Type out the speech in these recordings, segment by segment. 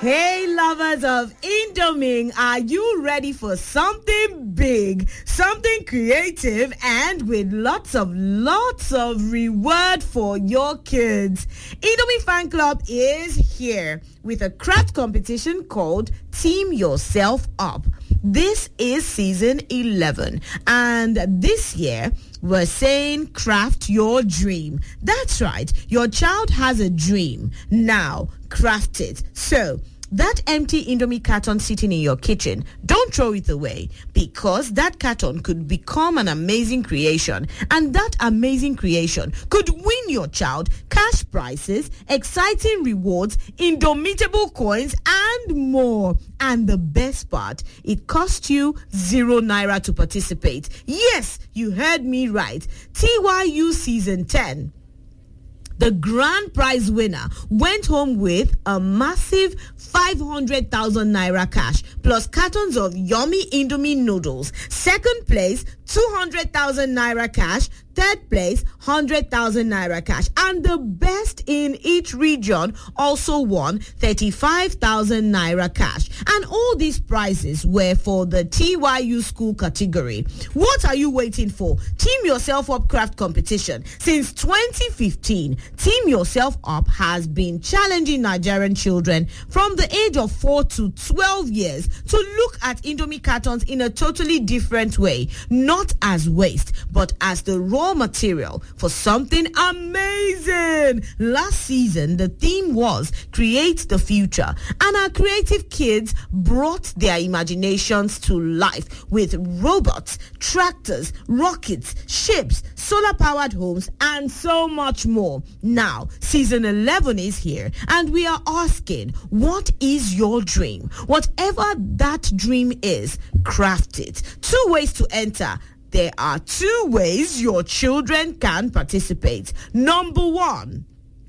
Hey, lovers of Indomie, are you ready for something big, something creative, and with lots of reward for your kids? Indomie Fan Club is here with a craft competition called Team Yourself Up. This is season 11, and this year we're saying craft your dream. That's right, your child has a dream. Now, craft it. So, that empty Indomie carton sitting in your kitchen, don't throw it away, because that carton could become an amazing creation, and that amazing creation could win your child cash prizes, exciting rewards, indomitable coins, and more. And the best part, it costs you 0 naira to participate. Yes, you heard me right. TYU Season 10. The grand prize winner went home with a massive 500,000 naira cash plus cartons of yummy Indomie noodles. Second place, 200,000 naira cash. Third place, 100,000 naira cash. And the best in each region also won 35,000 naira cash. And all these prizes were for the TYU school category. What are you waiting for? Team Yourself Up craft competition. Since 2015, Team Yourself Up has been challenging Nigerian children from the age of 4 to 12 years to look at Indomie cartons in a totally different way. Not as waste, but as the raw material for something amazing. Last season, the theme was Create the Future, and our creative kids brought their imaginations to life with robots, tractors, rockets, ships, solar-powered homes, and so much more. Now, season 11 is here, and we are asking, what is your dream? Whatever that dream is, craft it. 2 ways to enter. There are 2 ways your children can participate. Number 1,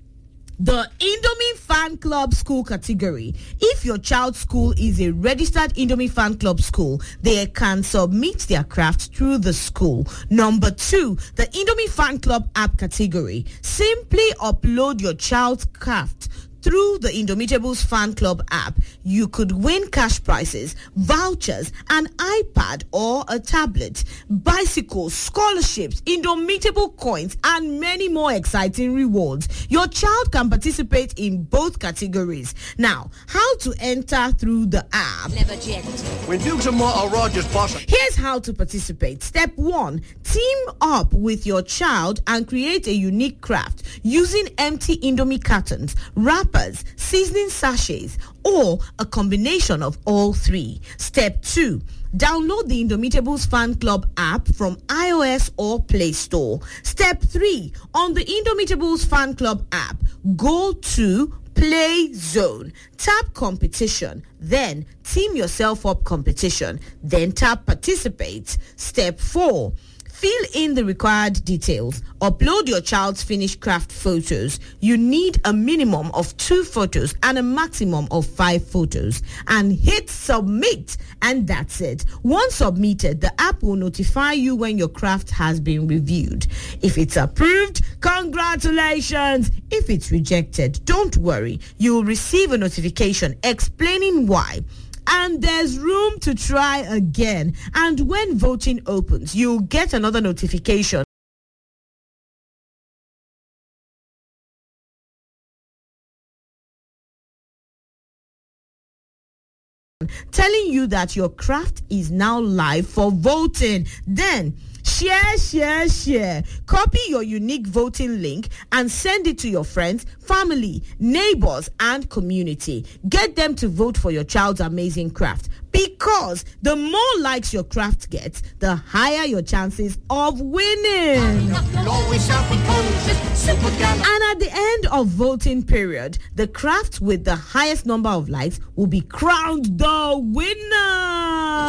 the Indomie Fan Club school category. If your child's school is a registered Indomie Fan Club school, they can submit their craft through the school. Number 2, the Indomie Fan Club app category. Simply upload your child's craft through the Indomitables Fan Club app. You could win cash prizes, vouchers, an iPad or a tablet, bicycles, scholarships, Indomitable coins, and many more exciting rewards. Your child can participate in both categories. Now, how to enter through the app? Never jet. When Dukes and Moore Rogers boss. Here's how to participate. Step 1, team up with your child and create a unique craft using empty Indomie cartons, wrappers, seasoning sachets, or a combination of all 3. Step 2, download the Indomitables Fan Club app from iOS or Play Store. Step 3, on the Indomitables Fan Club app, go to Play Zone, tap Competition, then Team Yourself Up Competition, then tap Participate. Step 4, fill in the required details. Upload your child's finished craft photos. You need a minimum of 2 photos and a maximum of 5 photos. And hit submit. And that's it. Once submitted, the app will notify you when your craft has been reviewed. If it's approved, congratulations. If it's rejected, don't worry. You will receive a notification explaining why. And there's room to try again. And when voting opens, you'll get another notification telling you that your craft is now live for voting. Then share. Copy your unique voting link and send it to your friends, family, neighbors, and community. Get them to vote for your child's amazing craft, because the more likes your craft gets, the higher your chances of winning. And at the end of voting period, the craft with the highest number of likes will be crowned the winner.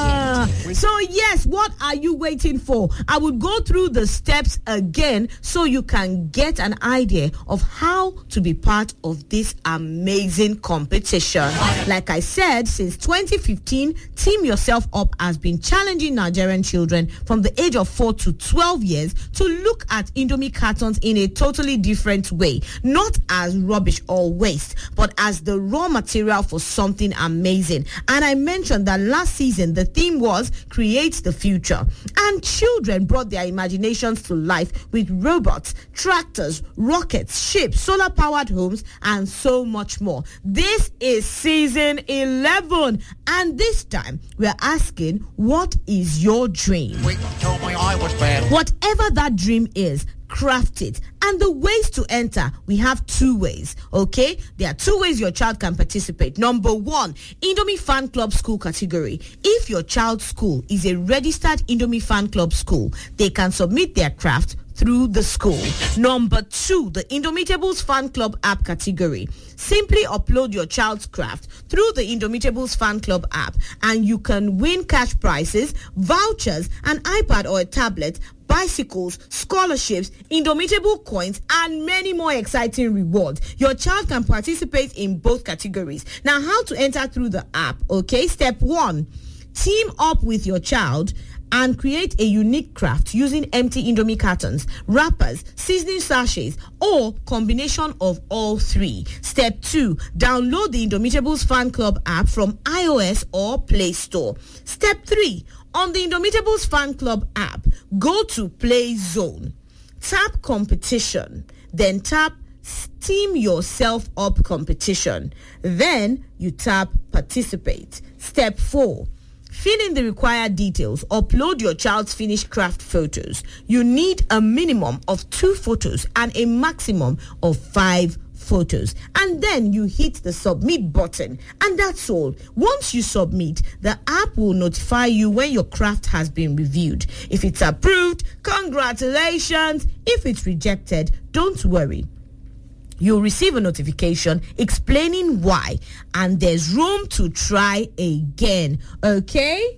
So yes, what are you waiting for? I would go through the steps again so you can get an idea of how to be part of this amazing competition. Like I said, since 2015, Team Yourself Up has been challenging Nigerian children from the age of 4 to 12 years to look at Indomie cartons in a totally different way, not as rubbish or waste, but as the raw material for something amazing. And I mentioned that last season the theme was Create the Future, and children brought their imaginations to life with robots, tractors, rockets, ships, solar powered homes, and so much more. This is season 11, and this time we're asking, what is your dream? Wait, told me I was bad. Whatever that dream is, craft it. And the ways to enter, we have 2 ways, okay? There are 2 ways your child can participate. Number 1, Indomie Fan Club School category. If your child's school is a registered Indomie Fan Club school, they can submit their craft through the school. Number 2, the Indomitables Fan Club app category. Simply upload your child's craft through the Indomitables Fan Club app and you can win cash prizes, vouchers, an iPad or a tablet, bicycles, scholarships, Indomitable coins, and many more exciting rewards. Your child can participate in both categories. Now, how to enter through the app? Okay, step 1, team up with your child and create a unique craft using empty Indomie cartons, wrappers, seasoning sachets, or combination of all 3. Step 2, download the Indomitables Fan Club app from iOS or Play Store. Step 3, on the Indomitables Fan Club app, go to Play Zone, tap Competition, then tap Team Yourself Up Competition. Then you tap Participate. Step 4, fill in the required details. Upload your child's finished craft photos. You need a minimum of 2 photos and a maximum of 5 photos. And then you hit the submit button. And that's all. Once you submit, the app will notify you when your craft has been reviewed. If it's approved, congratulations. If it's rejected, don't worry. You'll receive a notification explaining why, and there's room to try again. Okay?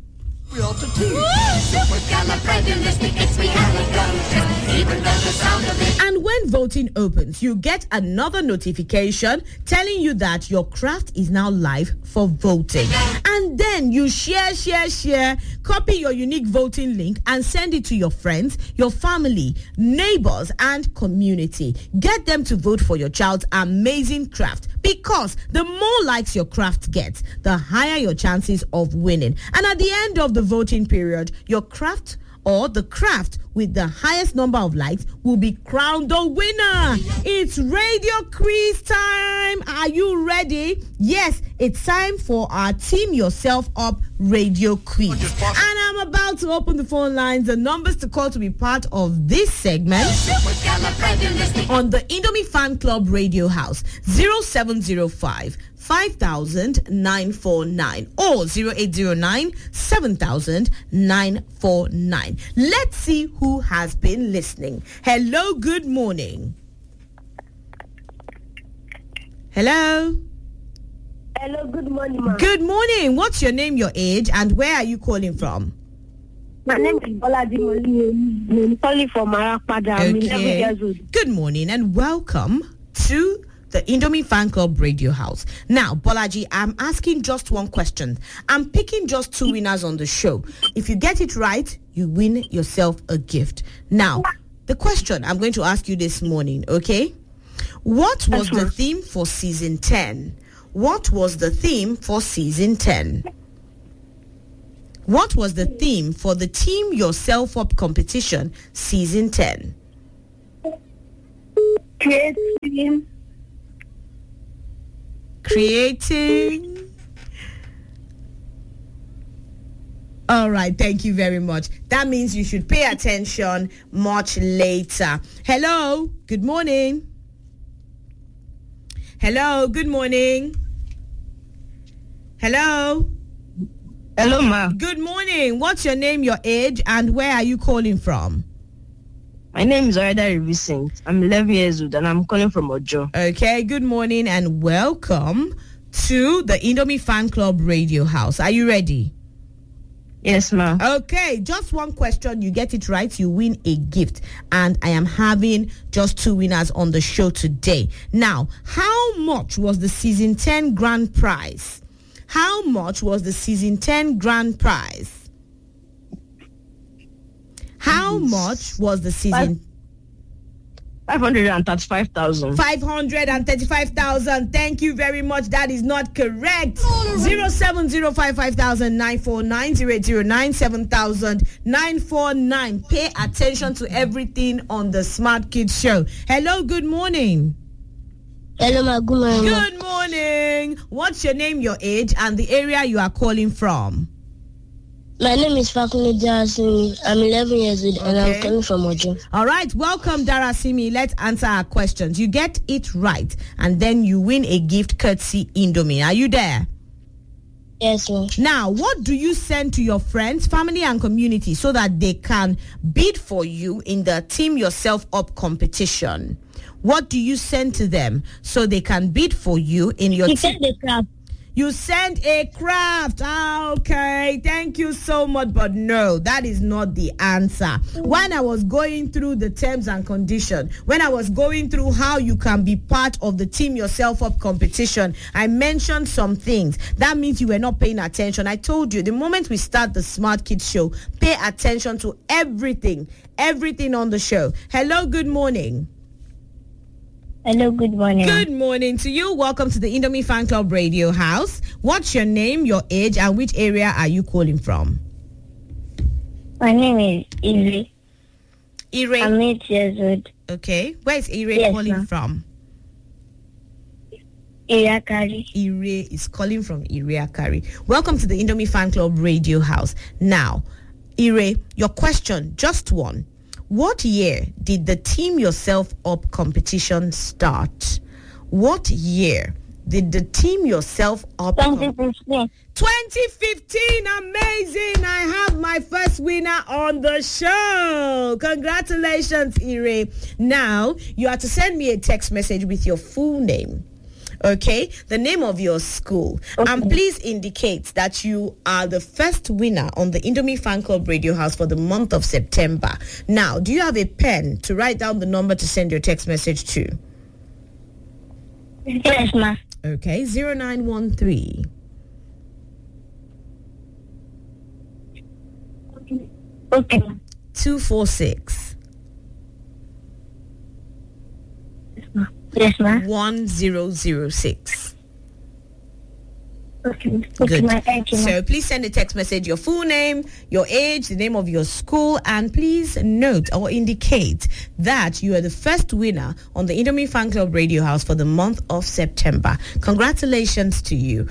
We ought to teach. And when voting opens, you get another notification telling you that your craft is now live for voting. And then you share, copy your unique voting link and send it to your friends, your family, neighbors, and community. Get them to vote for your child's amazing craft, because the more likes your craft gets, the higher your chances of winning. And at the end of the voting period, your craft or the craft with the highest number of likes will be crowned the winner. It's radio quiz time. Are you ready? Yes, it's time for our Team Yourself Up radio quiz. And I'm about to open the phone lines. The numbers to call to be part of this segment on the Indomie Fan Club Radio House: 0705 5000-949 or 0809 7000-949. Let's see who has been listening. Hello, good morning. Hello. Hello, good morning, ma'am. Good morning. What's your name, your age, and where are you calling from? My name is Bolaji Moli. I'm calling from Marapada. I'm 11 years old. Good morning and welcome to the Indomie Fan Club Radio House. Now, Bolaji, I'm asking just one question. I'm picking just 2 winners on the show. If you get it right, you win yourself a gift. Now, the question I'm going to ask you this morning, okay? What was the theme for season 10? What was the theme for season 10? What was the theme for the Team Yourself Up competition season 10? Creating. All right, thank you very much. That means you should pay attention much later. Hello, good morning. Hello, good morning. Hello. Hello, ma'am. Good morning. What's your name, your age, and where are you calling from? My name is Oreda Vincent. I'm 11 years old and I'm calling from Ojo. Okay, good morning and welcome to the Indomie Fan Club Radio House. Are you ready? Yes, ma'am. Okay, just one question. You get it right, you win a gift. And I am having just 2 winners on the show today. Now, how much was the season 10 grand prize? How much was the season 10 grand prize? How much was the season 535,000. 535,000. Thank you very much. That is not correct. 07055,949, Pay attention to everything on the Smart Kids show. Hello, good morning. Hello, ma. Good morning. Good morning. What's your name, your age, and the area you are calling from? My name is Fakunle Darasimi. I'm 11 years old and I'm coming from Ojo. All right, welcome Darasimi. Let's answer our questions. You get it right and then you win a gift courtesy Indomie. Are you there? Yes, ma'am. Now, what do you send to your friends, family and community so that they can bid for you in the Team Yourself Up competition? What do you send to them so they can bid for you in your sent the craft. You sent a craft. Okay, thank you so much. But no, that is not the answer. When I was going through the terms and conditions, when I was going through how you can be part of the Team Yourself Up competition, I mentioned some things. That means you were not paying attention. I told you, the moment we start the Smart Kids show, pay attention to everything on the show. Hello, good morning. Hello, good morning. Good morning to you. Welcome to the Indomie Fan Club Radio House. What's your name, your age, and which area are you calling from? My name is Ire. Ire. I'm 8 years old. Okay. Where is Ire calling from? Iriakari. Ire is calling from Iriakari. Welcome to the Indomie Fan Club Radio House. Now, Ire, your question, just one. What year did the Team Yourself Up competition start? What year did the Team Yourself Up 2015. 2015, amazing. I have my first winner on the show. Congratulations, Ire. Now, you have to send me a text message with your full name. Okay, the name of your school, and please indicate that you are the first winner on the Indomie Fan Club Radio House for the month of September. Now, do you have a pen to write down the number to send your text message to? Yes, ma. Okay, 0913. Okay. 246. Yes, ma. 1006. Okay. Good. Ma. Thank you, ma. So please send a text message, your full name, your age, the name of your school, and please note or indicate that you are the first winner on the Indomie Fan Club Radio House for the month of September. Congratulations to you.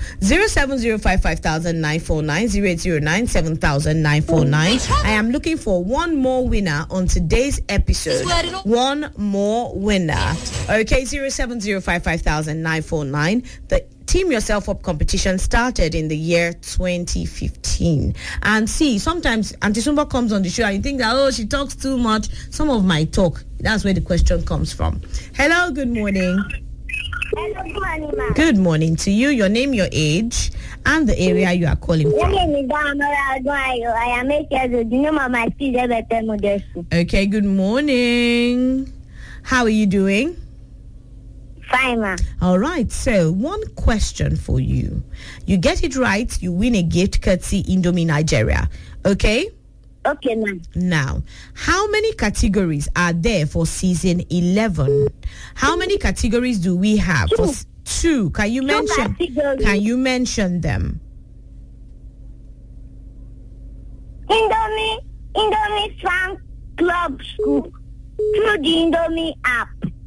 07055,949, I am looking for one more winner on today's episode. One more winner. Okay, 07055,949. The Team Yourself Up competition started in the year 2015. And see, sometimes Auntie Sumba comes on the show and you think that, oh, she talks too much. Some of my talk, that's where the question comes from. Hello, good morning. Hello, good morning, ma. Good morning to you. Your name, your age, and the area you are calling My from. name is Damara Adwayo. I am 8 years old. The name of my school is Everton Model School. Okay, good morning. How are you doing? Fine, ma. All right, so one question for you. You get it right, you win a gift courtesy Indomie Nigeria. Okay? Okay, ma'am. Now, how many categories are there for season 11? How many categories do we have? For two. Can you mention? Can you mention them? Indomie Fan Club School through the Indomie app.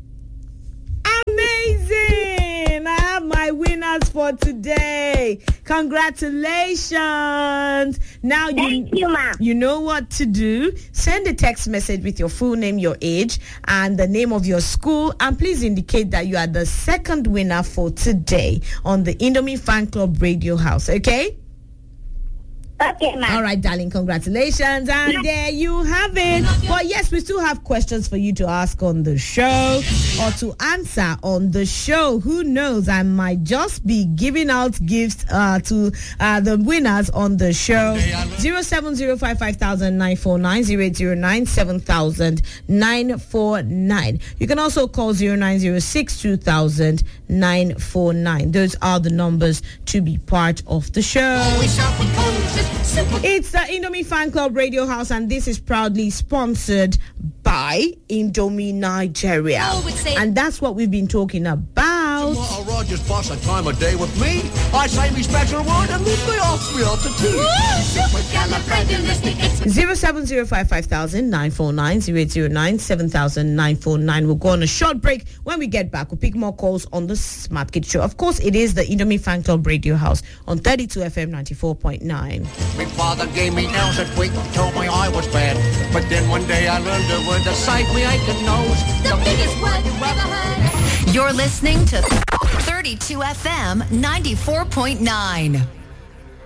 Amazing! I have my winners for today. Congratulations. Now Thank you, ma'am. You know what to do. Send a text message with your full name, your age, and the name of your school. And please indicate that you are the second winner for today on the Indomie Fan Club Radio House. Okay? Okay, ma'am. All right, darling, congratulations. And there you have it. But yes, we still have questions for you to ask on the show or to answer on the show. Who knows? I might just be giving out gifts to the winners on the show. 07055090809700949. You can also call 09062000-949. Those are the numbers to be part of the show. It's the Indomie Fan Club Radio House, and this is proudly sponsored by Indomie Nigeria. And that's what we've been talking about. Tomorrow Rogers boss a time of day with me. I say me special word and leave me off me out to tea. 0705509490809700949. We'll go on a short break. When we get back, we'll pick more calls on the Smart Kid Show. Of course, it is the Indomie Fan Club Radio House on 32 FM 94.9. My father gave me nails that week, told me I was bad. But then one day I learned a word to save me aching nose. The biggest word you ever heard. You're listening to 32 FM 94.9.